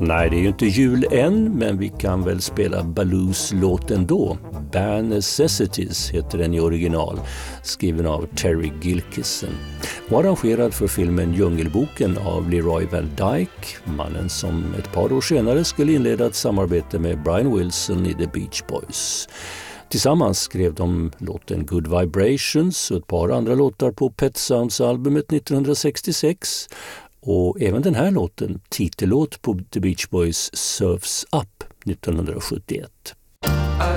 Nej, det är ju inte jul än, men vi kan väl spela Baloos låt ändå. Bare Necessities heter den i original, skriven av Terry Gilkison. Och arrangerad för filmen Djungelboken av Leroy Van Dyke, mannen som ett par år senare skulle inleda ett samarbete med Brian Wilson i The Beach Boys. Tillsammans skrev de låten Good Vibrations och ett par andra låtar på Pet Sounds-albumet 1966. Och även den här låten, titellåt på The Beach Boys, Surf's Up 1971.